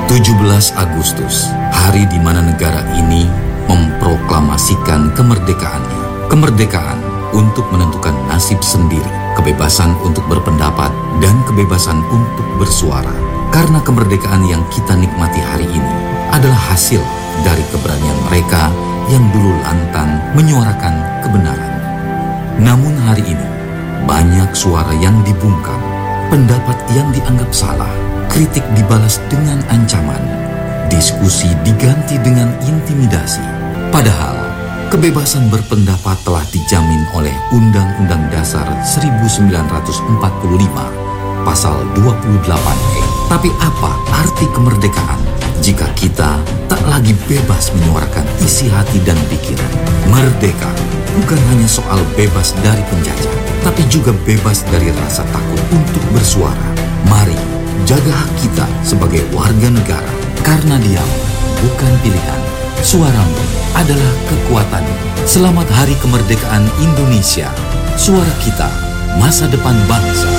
17 Agustus, hari di mana negara ini memproklamasikan kemerdekaannya. Kemerdekaan untuk menentukan nasib sendiri, kebebasan untuk berpendapat, dan kebebasan untuk bersuara. Karena kemerdekaan yang kita nikmati hari ini adalah hasil dari keberanian mereka yang dulu lantang menyuarakan kebenaran. Namun hari ini, banyak suara yang dibungkam, pendapat yang dianggap salah, kritik dibalas dengan ancaman, diskusi diganti dengan intimidasi. Padahal, kebebasan berpendapat telah dijamin oleh Undang-Undang Dasar 1945, Pasal 28E. Tapi apa arti kemerdekaan jika kita tak lagi bebas menyuarakan isi hati dan pikiran? Merdeka bukan hanya soal bebas dari penjajah, tapi juga bebas dari rasa takut untuk bersuara. Mari jaga hak kita sebagai warga negara, karena diam bukan pilihan. Suaramu adalah kekuatan. Selamat Hari Kemerdekaan Indonesia. Suara kita, masa depan bangsa.